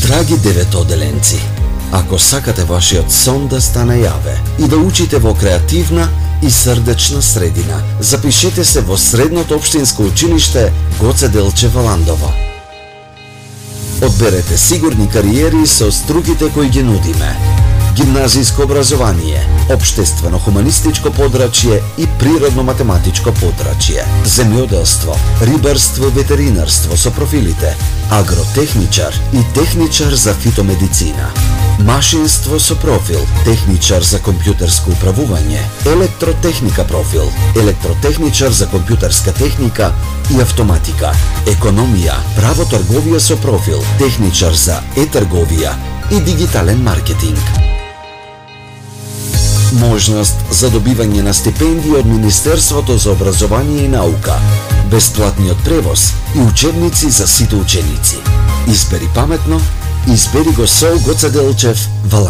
Драги деветоделенци, ако сакате вашиот сон да стане јаве и да учите во креативна и срдечна средина, запишете се во Средното општинско училиште Гоце Делчев во Ландово. Одберете сигурни кариери со стругите кои ги нудиме: гимназиско образование, општествено-хуманистичко подрачје и природно-математичко подрачје, земјоделство, рибарство, ветеринарство со профилите агротехничар и техничар за фитомедицина, машинство со профил техничар за компјутерско управување, електротехника профил електротехничар за компјутерска техника и автоматика, економија, право трговија со профил техничар за е-трговија и дигитален маркетинг. Можност за добивање на стипендија од Министерството за образование и наука, бесплатниот превоз и учебници за сите ученици. Избери паметно, избери го СОУ Гоце Делчев во